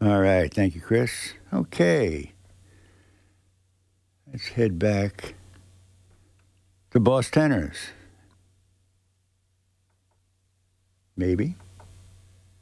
All right. Thank you, Chris. Okay. Let's head back to Boss Tenors. Maybe.